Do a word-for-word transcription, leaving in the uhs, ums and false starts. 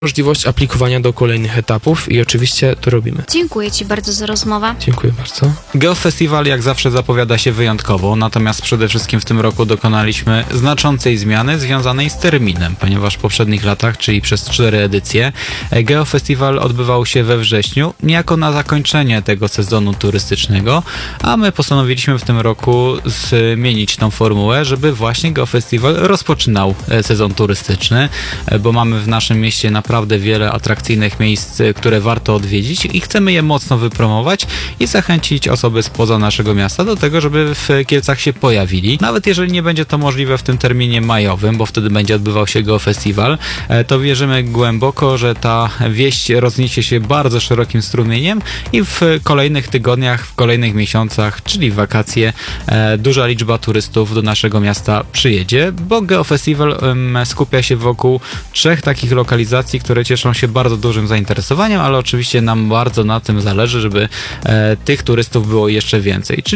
możliwość aplikowania do kolejnych etapów i oczywiście to robimy. Dziękuję Ci bardzo za rozmowę. Dziękuję bardzo. Geofestiwal jak zawsze zapowiada się wyjątkowo, natomiast przede wszystkim w tym roku dokonaliśmy znaczącej zmiany związanej z terminem, ponieważ w poprzednich latach, czyli przez cztery edycje, Geofestiwal odbywał się we wrześniu, niejako na zakończenie tego sezonu turystycznego, a my postanowiliśmy w tym roku zmienić tą formułę, żeby właśnie Geofestiwal rozpoczynał sezon turystyczny, bo mamy w naszym mieście naprawdę wiele atrakcyjnych miejsc, które warto odwiedzić i chcemy je mocno wypromować i zachęcić osoby spoza naszego miasta do tego, żeby w Kielcach się pojawili. Nawet jeżeli nie będzie to możliwe w tym terminie majowym, bo wtedy będzie odbywał się Geofestiwal, to wierzymy głęboko, że ta wieść rozniesie się bardzo szerokim strumieniem i w kolejnych tygodniach, w kolejnych miesiącach, czyli w wakacje, duża liczba turystów do naszego miasta przyjedzie, bo Geofestiwal skupia się wokół trzech takich lokalizacji, które cieszą się bardzo dużym zainteresowaniem, ale oczywiście nam bardzo na tym zależy, żeby e, tych turystów było jeszcze więcej. Czyli